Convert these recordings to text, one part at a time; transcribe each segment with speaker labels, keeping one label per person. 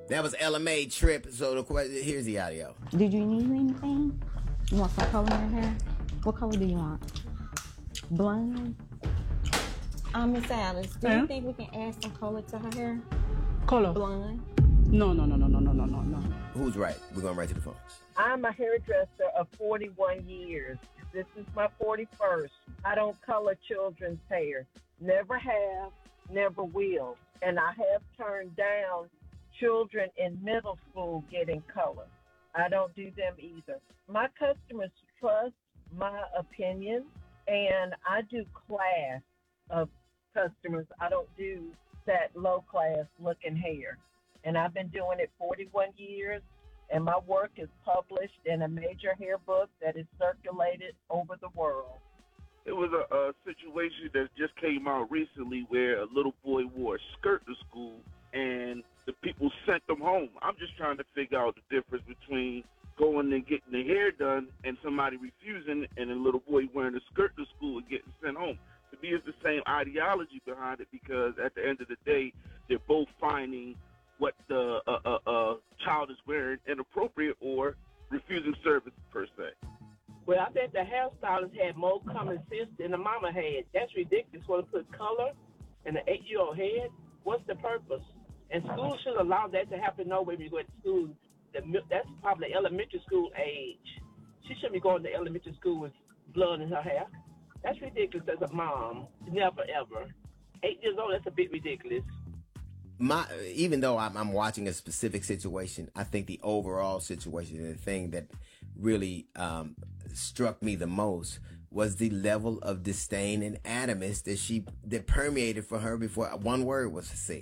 Speaker 1: That was LMA Trip. So the question, here's the audio.
Speaker 2: Did you need anything? You want some color in your hair? What color do you want? Blonde? Miss Alice, do you think we can add some color to her hair?
Speaker 3: Color?
Speaker 2: Blonde?
Speaker 3: No.
Speaker 1: Who's right? We're going right to the phones.
Speaker 4: I'm a hairdresser of 41 years. This is my 41st. I don't color children's hair. Never have, never will. And I have turned down children in middle school getting color. I don't do them either. My customers trust my opinion, and I do class of customers. I don't do that low-class looking hair. And I've been doing it 41 years, and my work is published in a major hair book that is circulated over the world.
Speaker 5: It was a situation that just came out recently where a little boy wore a skirt to school and the people sent them home. I'm just trying to figure out the difference between going and getting the hair done and somebody refusing and a little boy wearing a skirt to school and getting sent home. To me, it's the same ideology behind it because at the end of the day, they're both finding what the child is wearing inappropriate or refusing service per se.
Speaker 6: Well, I bet the hairstylist had more common sense than the mama had. That's ridiculous. Want to put color in an 8-year-old head? What's the purpose? And schools should allow that to happen. No way when you go to school. That's probably elementary school age. She shouldn't be going to elementary school with blood in her hair. That's ridiculous as a mom. Never, ever. 8 years old, that's a bit ridiculous.
Speaker 1: Even though I'm watching a specific situation, I think the overall situation and the thing that really struck me the most was the level of disdain and animus that permeated for her before one word was said.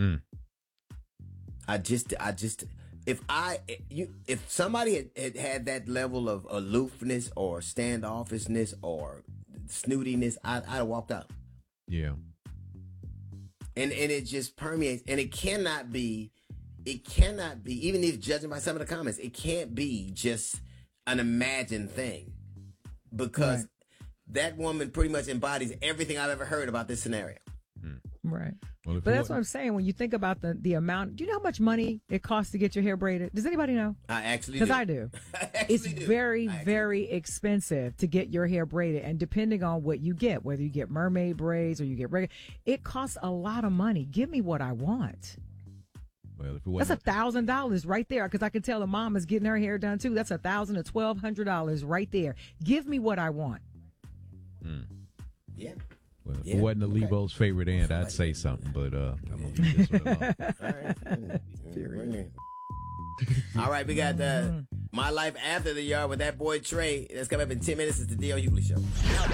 Speaker 1: If somebody had that level of aloofness or standoffishness or snootiness, I'd have walked out.
Speaker 7: Yeah.
Speaker 1: And it just permeates, and it cannot be, even if judging by some of the comments, it can't be just an imagined thing, because that woman pretty much embodies everything I've ever heard about this scenario.
Speaker 8: Right. Well, but that's what I'm saying. When you think about the amount, do you know how much money it costs to get your hair braided? Does anybody know?
Speaker 1: I actually do.
Speaker 8: Because I do. It's very, very expensive to get your hair braided. And depending on what you get, whether you get mermaid braids or you get regular, it costs a lot of money. Give me what I want.
Speaker 7: Well,
Speaker 8: that's $1,000 right there. Because I can tell the mom is getting her hair done too. That's $1,000 to $1,200 right there. Give me what I want.
Speaker 1: Yeah.
Speaker 7: Well, if it wasn't a Lebo's favorite aunt, I'd say something, but I'm going to leave this one alone.
Speaker 1: All right, we got My Life After the Yard with that boy Trey. That's coming up in 10 minutes. It's the D.L. Hughley Show.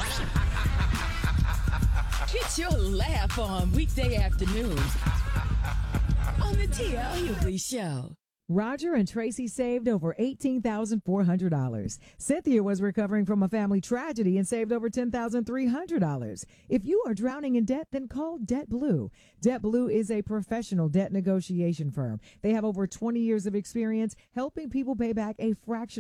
Speaker 9: Get your laugh on weekday afternoons on the D.L. Hughley Show.
Speaker 8: Roger and Tracy saved over $18,400. Cynthia was recovering from a family tragedy and saved over $10,300. If you are drowning in debt, then call Debt Blue. Debt Blue is a professional debt negotiation firm. They have over 20 years of experience helping people pay back a fraction